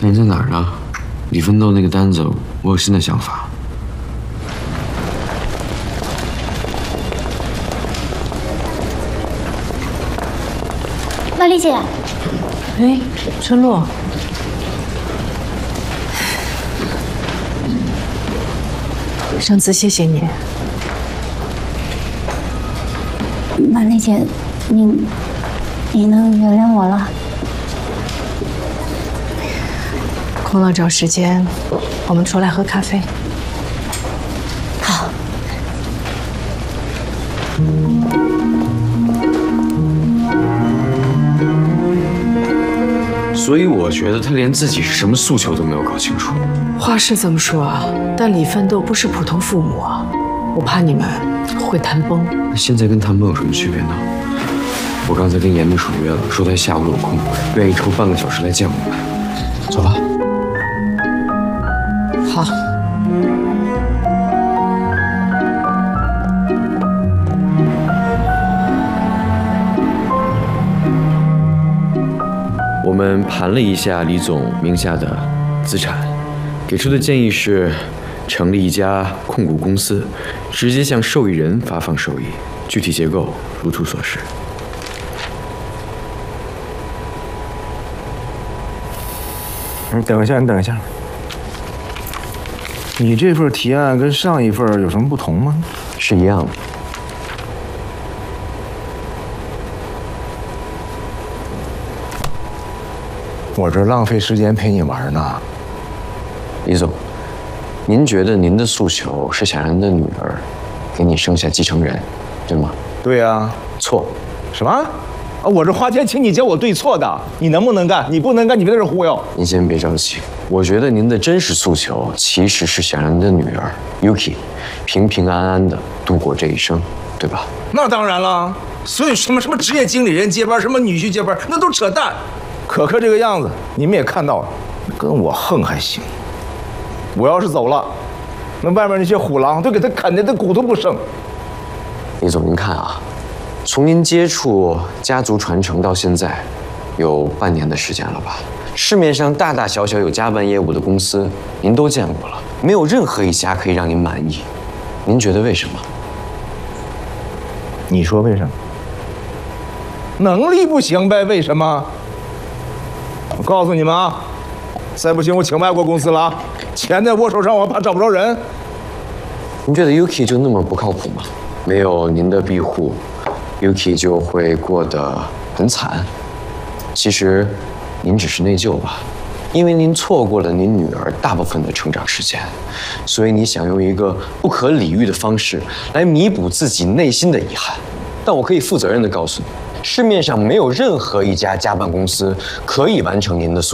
人在哪儿呢？李奋斗那个单子，我有新的想法。 曼丽姐， 哎，春露，上次谢谢你。 曼丽姐，你能原谅我了？ 空了找时间，我们出来喝咖啡。 好。 所以我觉得他连自己是什么诉求都没有搞清楚。 话是这么说啊，但李奋斗不是普通父母啊，我怕你们会谈崩。 那现在跟谈崩有什么区别呢？我刚才跟严秘书约了，说他下午有空，愿意抽半个小时来见我们。走吧。 好。 我们盘了一下李总名下的资产，给出的建议是成立一家控股公司，直接向受益人发放收益，具体结构如图所示。 你等一下，你这份提案跟上一份有什么不同吗？ 是一样的。 我这浪费时间陪你玩呢。 李总，您觉得您的诉求是想让您的女儿给你生下继承人，对吗？ 对呀。 错。 什么？啊，我这花钱请你教我对错的，你能不能干？你不能干，你别在这忽悠。 您先别着急，我觉得您的真实诉求其实是想让您的女儿 Yuki 平平安安的度过这一生，对吧？ 那当然了，所以什么职业经理人接班，什么女婿接班，那都扯淡。可这个样子，你们也看到了，跟我横还行。我要是走了，那外面那些虎狼都给他啃的骨头不剩。 李总，您看啊，从您接触家族传承到现在，有半年的时间了吧？市面上大大小小有家办业务的公司，您都见过了，没有任何一家可以让您满意。您觉得为什么？ 你说为什么？能力不行呗？为什么？我告诉你们啊，再不行我请外国公司了啊！钱在我手上，我怕找不着人。 您觉得 Yuki 就那么不靠谱吗？没有您的庇护 ，Yuki 就会过得很惨。其实，您只是内疚吧，因为您错过了您女儿大部分的成长时间，所以你想用一个不可理喻的方式来弥补自己内心的遗憾。但我可以负责任地告诉你，市面上没有任何一家家办公司可以完成您的诉求。